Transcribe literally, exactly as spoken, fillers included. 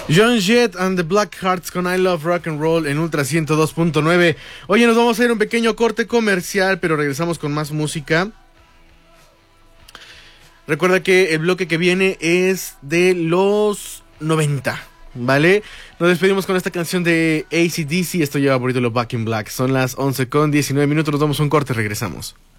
John Jett and the Black Hearts con I Love Rock and Roll en Ultra ciento dos punto nueve. Oye, nos vamos a ir a un pequeño corte comercial, pero regresamos con más música. Recuerda que el bloque que viene es de los noventa, ¿vale? Nos despedimos con esta canción de A C/D C. Esto lleva por título Back in Black. Son las once con diecinueve minutos, nos damos un corte, regresamos.